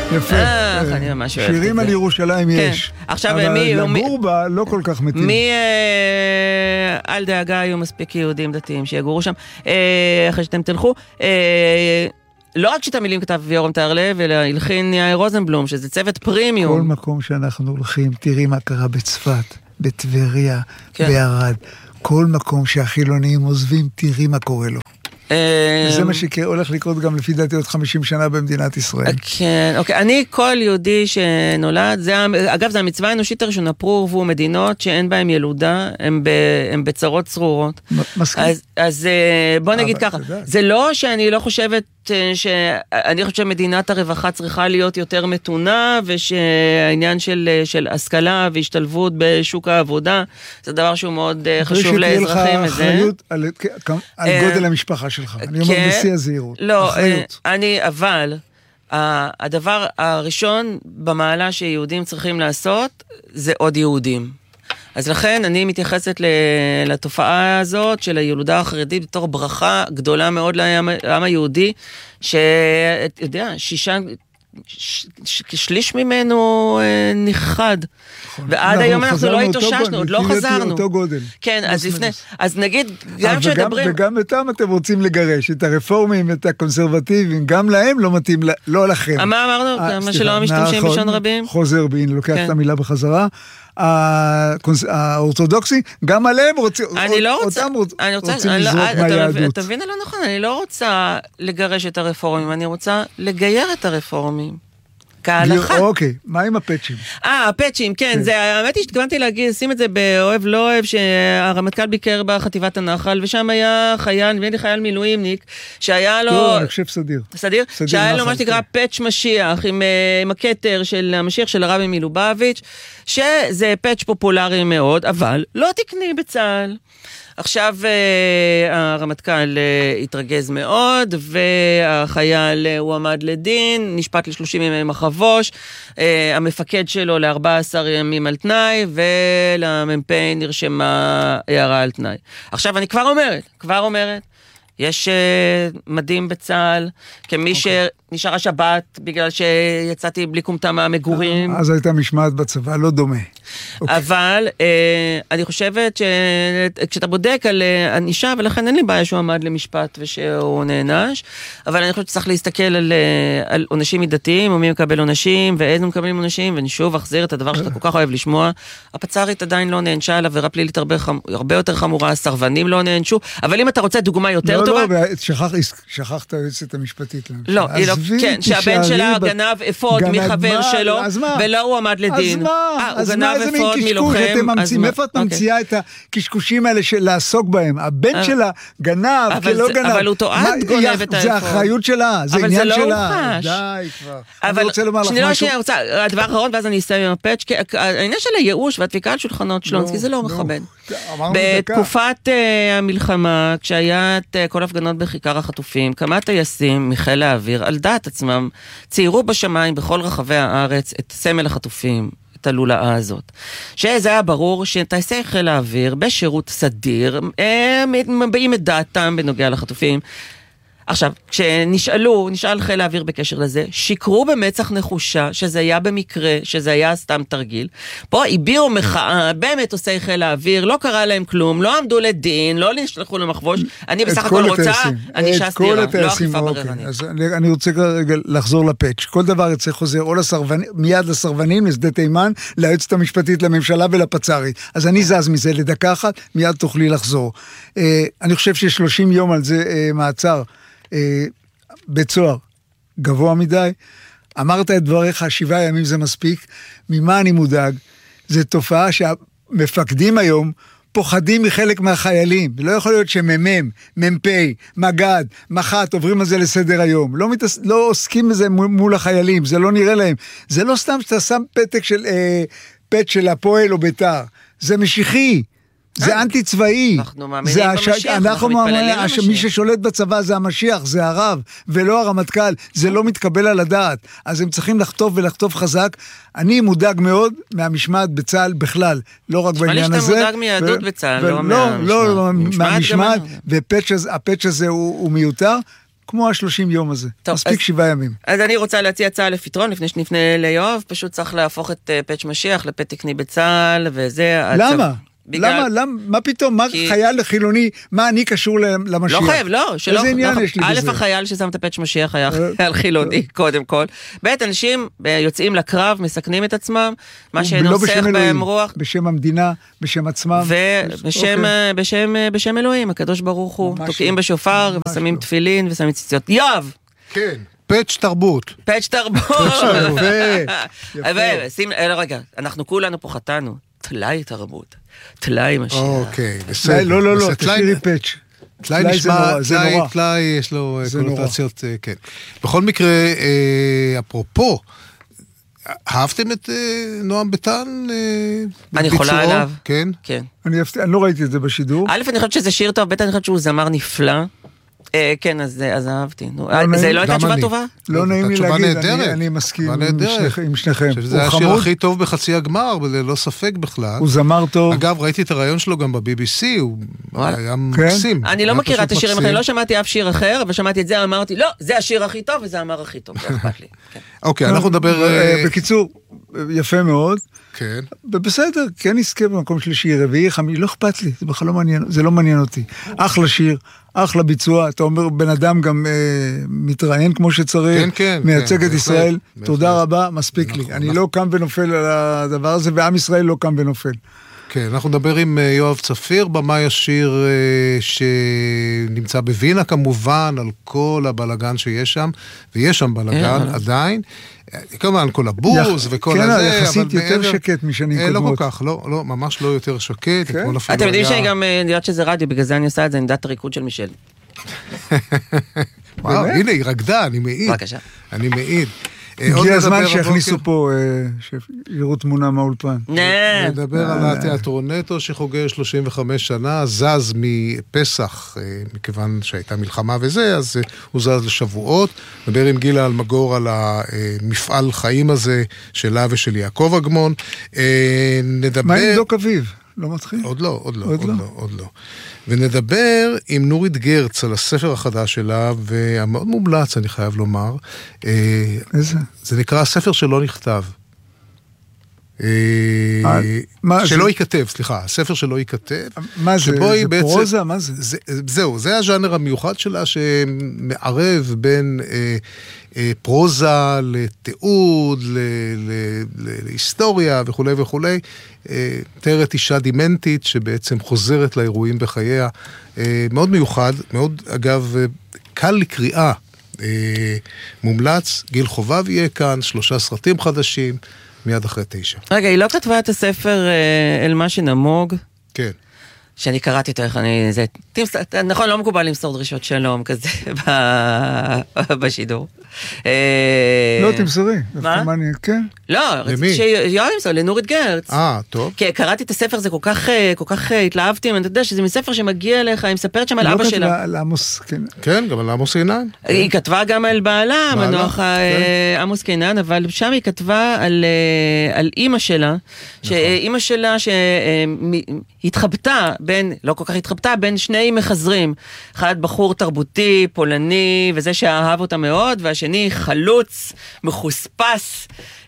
יפה. אני ממש אוהבת את זה. שירים על ירושלים יש. עכשיו, אבל לגור בה לא כל כך מתאים. אל דאגה, היו מספיק יהודים דתיים שיגורו שם. אחרי שאתם תלכו. לא רק שאת המילים כתב יורם טהרלב, אלא הלחין יאיר רוזנבלום, שזה צוות פרימיום. כל מקום שאנחנו הולכים, תראי מה קרה בצפת, בטבריה, בערד. כל מקום שהחילונים עוזבים, תראי מה קורה לו. זה מה שהולך לקרות גם לפי דעתי עוד 50 שנה במדינת ישראל. כן, אוקיי. אני כל יהודי שנולד, אגב, זה המצווה האנושית הראשונה, פרו ורבו מדינות שאין בהם ילודה, הם בצרות צרורות. מסכים. אז בוא נגיד ככה, זה לא שאני לא חושבת שאני חושבת שמדינת הרווחה צריכה להיות יותר מתונה, ושהעניין של השכלה והשתלבות בשוק העבודה, זה דבר שהוא מאוד חשוב לאזרחים. שתהיה לך אחריות על גודל המשפחה שלך. אני אומר בשיא הזהירות. לא, אבל הדבר הראשון במעלה שיהודים צריכים לעשות, זה עוד יהודים. אז לכן אני מתייחסת לתופעה הזאת של הילודה החרדית בתור ברכה גדולה מאוד לעם היהודי, שיודע, שליש ממנו נכחד. ועד היום אנחנו לא התאוששנו, עוד לא חזרנו. אותו גודל. כן, אז נגיד, גם שדברים... וגם אותם אתם רוצים לגרש, את הרפורמים, את הקונסרבטיבים, גם להם לא מתאים, לא לכם. מה אמרנו? מה שלא משתמשים בשון רבים? חוזר בין, לוקח את המילה בחזרה. האורתודוקסי, גם עליהם רוצים לזרוק מהיהדות. אתה מבין, לא נכון, אני לא רוצה לגרש את הרפורמים, אני רוצה לגייר את הרפורמים. כהלכה. אוקיי, מה עם הפאצ'ים? הפאצ'ים, כן, זה, האמת היא שתכוונתי להגיד, שים את זה באוהב לא אוהב, שהרמטכ"ל ביקר בחטיבת הנחל, ושם היה חייל, נביא לי חייל מילואימניק, שהיה לו... לא, אני חושב סדיר. סדיר? שהיה לו מה שנקרא פאצ' משיח, עם הכתר של המשיח של הרבי מלובביץ', שזה פאצ' פופולרי מאוד, אבל לא תקני בצה"ל. עכשיו הרמטכ"ל התרגז מאוד, והחייל הוא עמד לדין, נשפט ל30 ימי מחבוש, המפקד שלו ל14 ימים על תנאי, ולמ"פ נרשמה הערה על תנאי. עכשיו אני כבר אומרת, יש מדים בצה"ל, כמי שנשאר השבת, בגלל שיצאתי בלי קומתה מהמגורים. אז הייתה משמעת בצבא, לא דומה. אבל אני חושבת שכשאתה בודק על אנישה, ולכן אין לי בעיה שהוא עמד למשפט ושהוא נענש, אבל אני חושבת שצריך להסתכל על עונשים מידתיים, ומי מקבל עונשים, ואיזה מקבלים עונשים, ואני שוב אחזיר את הדבר שאתה כל כך אוהב לשמוע. הפצ"רית עדיין לא נענשה על עבירה פלילית הרבה יותר חמורה, הסרבנים לא נענשו, אבל אם אתה רוצה דוגמה יותר טובה... לא, שכחת היועצת המשפטית. לא, כן, שהבן שלה גנב אפוד מחבר שלו, ולא הוא עמד לדין. אז מה, איזה מין קשקוש, מאיפה את ממציאה את הקשקושים האלה של לעסוק בהם? הבן שלה גנב, כלא גנב. אבל הוא תועד גונב את האפוד. זה האחריות שלה, זה עניין שלה. אבל זה לא הוחש. די כבר. אני רוצה לומר לך משהו. הדבר האחרון, ואז אני אסיים עם הפאץ', העניין של הייאוש והדפיקה על שולחנות שלונסקי, זה לא מכבד. בתקופת המלחמה, כשהיה את כל הפגנות בכיכר החטופים, כמה טייסים מחיל האוויר, על דעת עצמם, ציירו בשמיים בכל רחבי הארץ את סמל החטופים, את הלולאה הזאת. שזה היה ברור שטייסי חיל האוויר בשירות סדיר, מבאים את דעתם בנוגע לחטופים. עכשיו, נשאל חיל האוויר בקשר לזה, שיקרו במצח נחושה, שזה היה במקרה, שזה היה סתם תרגיל. פה הביאו מחאה, באמת עושי חיל האוויר, לא קרה להם כלום, לא עמדו לדין, לא נשלחו למחבוש, אני בסך הכל רוצה, אני שעה סדירה, לא אכיפה בררנית. אז אני רוצה רגע לחזור לפאץ'. כל דבר יצא חוזר, או מיד לסרבנים, לשדה תימן, ליועצת המשפטית לממשלה ולפצ"רית. אז אני זז מזה לדקה אחת, מיד תוכלי לחזור. אני חושב ש30 יום על זה מעצר. בית סוהר גבוה מדי. אמרת את דבריך, 7 ימים זה מספיק. ממה אני מודאג? זה תופעה שהמפקדים היום פוחדים מחלק מהחיילים. לא יכול להיות שמ"מ, מ"פ, מג"ד, מח"ט עוברים על זה לסדר היום. לא עוסקים בזה מול החיילים, זה לא נראה להם. זה לא סתם שאתה שם פתק של פט של הפועל או בית"ר. זה משיחי. זה אנטי צבאי. אנחנו מאמינים במשיח, אנחנו מתפללים למשיח. מי ששולט בצבא זה המשיח, זה הרב, ולא הרמטכ"ל, זה לא מתקבל על הדעת. אז הם צריכים לחטוף ולחטוף חזק. אני מודאג מאוד מהמשמעת בצה"ל בכלל, לא רק בעניין הזה. שאתה מודאג מיהדות בצה"ל, לא מהמשמעת. לא, מהמשמעת, והפאץ' הזה הוא מיותר. כמו ה-30 יום הזה. מספיק 7 ימים. אז אני רוצה להציע הצעה לפתרון, לפני שנפנה ליואב, פשוט צריך להפוך את פאץ' משיח לפט תקני בצה"ל, וזה... למה? למה? מה פתאום? מה חייל לחילוני? מה אני קשור למשיח? לא חייב, לא. איזה עניין יש לי בזה? א', החייל ששם את הפאץ' משיח היה חייל חילוני, קודם כל. ב', אנשים יוצאים לקרב, מסכנים את עצמם, מה שנוסח בהם רוח. בשם המדינה, בשם עצמם. ובשם אלוהים, הקדוש ברוך הוא. תוקעים בשופר, ושמים תפילין, ושמים ציציות. יואב! כן. פאץ' תרבות. פאץ' תרבות. יפה. רגע, אנחנו כולנו פה חטאנו. תלאי תרבות. תלאי משיח. אוקיי, בסדר. לא, תשאירי פאץ'. תלאי נשמע, תלאי יש לו קונוטציות, כן. בכל מקרה, אפרופו, אהבתם את נועם ביטן? אני יכולה עליו. כן? כן. אני לא ראיתי את זה בשידור. א', אני חושבת שזה שיר טוב, ב', אני חושבת שהוא זמר נפלא. כן, אז אהבתי. זה לא הייתה תשובה טובה? לא נעים לי להגיד, אני מסכים עם שניכם. זה השיר הכי טוב בחצי הגמר, ללא ספק בכלל. הוא זמר טוב. אגב, ראיתי את הרעיון שלו גם ב-BBC, הוא היה מקסים. אני לא מכירה את השירים, אני לא שמעתי אף שיר אחר, אבל שמעתי את זה, אמרתי, לא, זה השיר הכי טוב, וזה המר הכי טוב, זה אכפת לי. אוקיי, אנחנו נדבר... בקיצור, יפה מאוד. כן. בסדר, כן נזכה במקום שלישי, רביעי, חמישי, לא אכפת לי, זה בכלל לא מעניין, זה לא מעניין אותי. אחלה שיר, אחלה ביצוע, אתה אומר, בן אדם גם מתראיין כמו שצריך, מייצג את ישראל, תודה רבה, מספיק לי. אני לא קם ונופל על הדבר הזה, ועם ישראל לא קם ונופל. כן, אנחנו נדבר עם יואב צפיר, במאי השיר שנמצא בווינה כמובן, על כל הבלגן שיש שם, ויש שם בלגן עדיין, כמובן כל הבוז וכל הזה, כן, יחסית יותר שקט משנים קודמות. לא כל כך, לא, ממש לא יותר שקט. אתם יודעים שאני גם יודעת שזה רדיו, בגלל זה אני עושה את זה, אני יודעת הריקוד של מישל. וואו, הנה, היא רקדה, אני מעיד. בבקשה. אני מעיד. הגיע הזמן שיכניסו פה, שיראו תמונה מהאולפן. נדבר על התיאטרונטו שחוגג 35 שנה, זז מפסח, מכיוון שהייתה מלחמה וזה, אז הוא זז לשבועות. נדבר עם גילה אלמגור על המפעל חיים הזה שלה ושל יעקב אגמון. מה עם דוק אביב? לא מתחיל? עוד לא. ונדבר עם נורית גרץ על הספר החדש שלה, והמאוד מומלץ, אני חייב לומר. איזה? זה נקרא הספר שלא נכתב. שלא ייכתב, סליחה, הספר שלא ייכתב. מה זה? זה פרוזה? מה זה? זהו, זה הז'אנר המיוחד שלה שמערב בין פרוזה לתיעוד, להיסטוריה וכו' וכו'. תארת אישה דימנטית שבעצם חוזרת לאירועים בחייה. מאוד מיוחד, מאוד אגב קל לקריאה. מומלץ, גיל חובב יהיה כאן, 3 סרטים חדשים. מיד אחרי 9. רגע, היא לא כתבה את הספר אל מה שנמוג? כן. שאני קראתי אותו, איך אני... נכון, לא מקובל למסור דרישות שלום כזה בשידור. לא, תמסרי. מה? כן. לא, רציתי שיואב ימסור, לנורית גרץ. טוב. כי קראתי את הספר, זה כל כך התלהבתי, אני יודע שזה מספר שמגיע אליך, היא מספרת שם על אבא שלה. לא כתבה על עמוס קינן. כן, גם על עמוס קינן. היא כתבה גם על בעלה, מנוח עמוס קינן, אבל שם היא כתבה על אימא שלה, שאימא שלה שהתחבטה בין, לא כל כך התחבטה, בין שני מחזרים. אחד בחור תרבותי, פולני, וזה שאהב אותה מאוד, והשני חלוץ, מחוספס,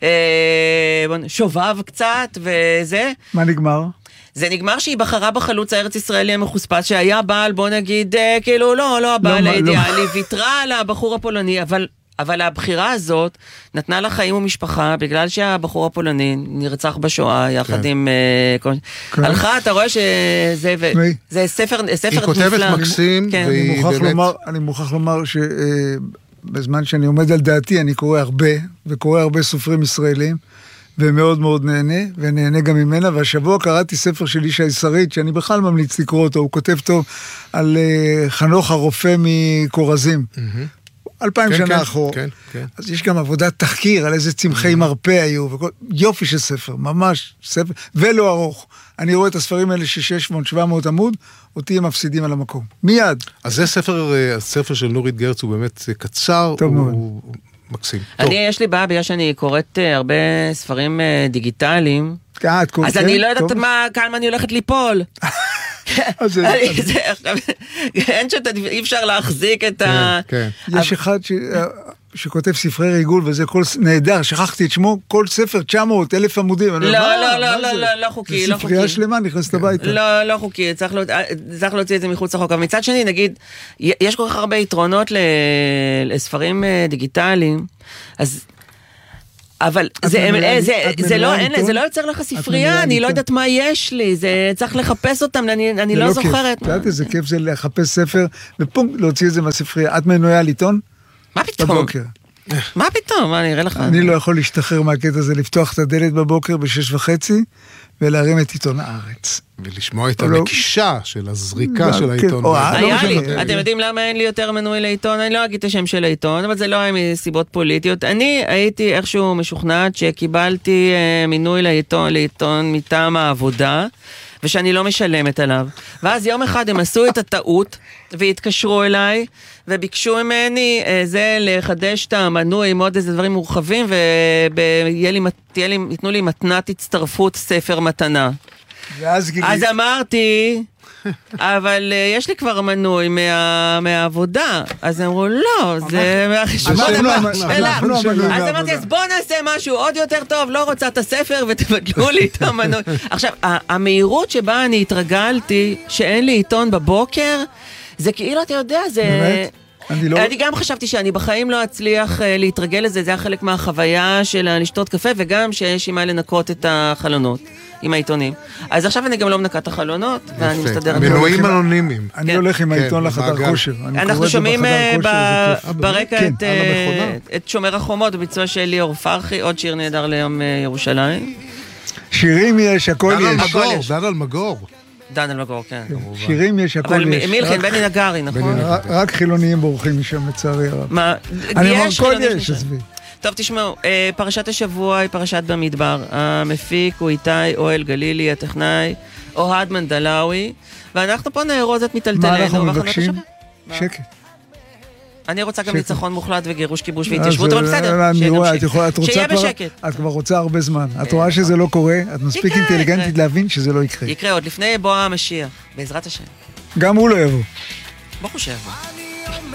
שובב קצת, וזה. מה נגמר? זה נגמר שהיא בחרה בחלוץ הארץ ישראלי המחוספס, שהיה בעל, בוא נגיד, כאילו, לא הבעל האידיאלי, ויתרה על הבחור הפולני, אבל הבחירה הזאת נתנה לה חיים ומשפחה, בגלל שהבחור הפולני נרצח בשואה, יחד עם... הלכה, אתה רואה שזה ספר נפלא. היא כותבת מקסים, אני מוכרח לומר שבזמן שאני עומד על דעתי, אני קורא הרבה סופרים ישראלים, ומאוד מאוד נהנה, ונהנה גם ממנה, והשבוע קראתי ספר של ישי שריד, שאני בכלל ממליץ לקרוא אותו, הוא כותב טוב על חנוך הרופא מקורזים. 2000 שנה אחורה. אז יש גם עבודת תחקיר על איזה צמחי מרפא היו, יופי של ספר, ממש ספר, ולא ארוך. אני רואה את הספרים האלה ש600-700 עמוד, אותי הם מפסידים על המקום. מיד. אז זה הספר של נורית גרץ, הוא באמת קצר, הוא מקסים. יש לי בעיה בגלל שאני קוראת הרבה ספרים דיגיטליים, אז אני לא יודעת כמה אני הולכת ליפול. אי אפשר להחזיק את ה... יש אחד שכותב ספרי ריגול, וזה כל נהדר, שכחתי את שמו, כל ספר 900, 1,000 עמודים. לא חוקי, זה ספרייה שלמה, נכנסת הביתה. לא חוקי, צריך להוציא את זה מחוץ לחוק. אבל מצד שני, נגיד, יש כל כך הרבה יתרונות לספרים דיגיטליים, אז... אבל זה לא יוצר לך ספרייה, אני לא יודעת מה יש לי, זה צריך לחפש אותם, אני לא זוכרת. את יודעת איזה כיף זה לחפש ספר, ופום, להוציא את זה מהספרייה. את מנויה על עיתון? מה פתאום? בבוקר. מה פתאום? מה, אני אראה לך? אני לא יכול להשתחרר מהקטע הזה, לפתוח את הדלת בבוקר ב6:30, ולהרים את עיתון הארץ. ולשמוע את המקישה של הזריקה של העיתון. היה לי, אתם יודעים למה אין לי יותר מנוי לעיתון? אני לא אגיד את השם של העיתון, אבל זה לא היה מסיבות פוליטיות. אני הייתי איכשהו משוכנעת שקיבלתי מינוי לעיתון מטעם העבודה, ושאני לא משלמת עליו. ואז יום אחד הם עשו את הטעות, והתקשרו אליי, וביקשו ממני זה לחדש את המנוי עם עוד איזה דברים מורחבים, ויתנו לי מתנת הצטרפות ספר מתנה. אז אמרתי, אבל יש לי כבר מנוי מהעבודה. אז אמרו, לא, זה מהחשבון שלך. אז אמרתי, אז בוא נעשה משהו עוד יותר טוב, לא רוצה את הספר ותבדלו לי את המנוי. עכשיו, המהירות שבה אני התרגלתי, שאין לי עיתון בבוקר, זה כאילו, אתה יודע, זה... אני גם חשבתי שאני בחיים לא אצליח להתרגל לזה, זה היה חלק מהחוויה של לשתות קפה, וגם שיש עם מה לנקות את החלונות. עם העיתונים. אז עכשיו אני גם לא מנקה את החלונות, ואני מסתדר... מנועים אנונימיים. אני הולך עם העיתון לחדר כושר. אנחנו שומעים ברקע את שומר החומות, בביצוע של ליאור פרחי, עוד שיר נהדר ליום ירושלים. שירים יש, הכל יש. דן אלמגור. דן אלמגור, כן. שירים יש, הכל יש. אבל מילכין, בני נגרי, נכון? רק חילוניים בורחים משם, לצערי הרב. מה? אני אומר, הכל יש, עזבי. טוב, תשמעו, פרשת השבוע היא פרשת במדבר. המפיק הוא איתי אוהל גלילי, הטכנאי, אוהד מנדלאוי, ואנחנו פה נארוז את מטלטלנו. מה אנחנו מבקשים? שקט. אני רוצה גם ניצחון מוחלט וגירוש, כיבוש והתיישבות, אבל בסדר, שיהיה בשקט. את כבר רוצה הרבה זמן. את רואה שזה לא קורה, את מספיק אינטליגנטית להבין שזה לא יקרה. יקרה עוד לפני בוא המשיח, בעזרת השם. גם הוא לא יבוא. ברור שיבוא.